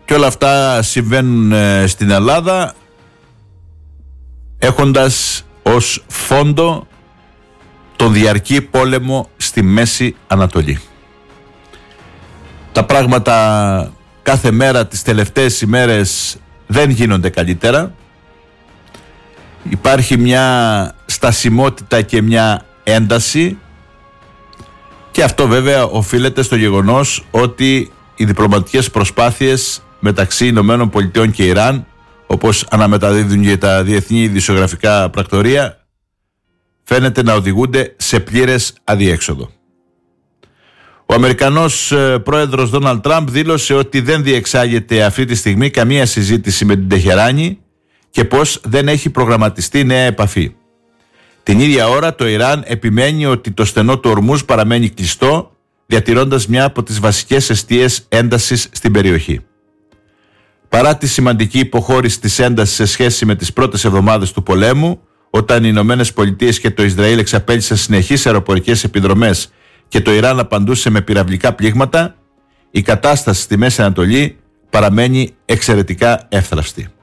Και όλα αυτά συμβαίνουν στην Ελλάδα έχοντας ως φόντο τον διαρκή πόλεμο στη Μέση Ανατολή. Τα πράγματα κάθε μέρα τις τελευταίες ημέρες δεν γίνονται καλύτερα. Υπάρχει μια στασιμότητα και μια ένταση, και αυτό βέβαια οφείλεται στο γεγονός ότι οι διπλωματικές προσπάθειες μεταξύ Ηνωμένων Πολιτειών και Ιράν, όπως αναμεταδίδουν και τα διεθνή ειδησιογραφικά πρακτορεία, φαίνεται να οδηγούνται σε πλήρες αδιέξοδο. Ο Αμερικανός πρόεδρος Ντόναλντ Τραμπ δήλωσε ότι δεν διεξάγεται αυτή τη στιγμή καμία συζήτηση με την Τεχεράνη και πως δεν έχει προγραμματιστεί νέα επαφή. Την ίδια ώρα το Ιράν επιμένει ότι το στενό του Ορμούζ παραμένει κλειστό, διατηρώντας μια από τις βασικές εστίες έντασης στην περιοχή. Παρά τη σημαντική υποχώρηση της έντασης σε σχέση με τις πρώτες εβδομάδες του πολέμου, όταν οι Ηνωμένες Πολιτείες και το Ισραήλ εξαπέλυσαν συνεχείς αεροπορικές επιδρομές και το Ιράν απαντούσε με πυραυλικά πλήγματα, η κατάσταση στη Μέση Ανατολή παραμένει εξαιρετικά εύθραυστη.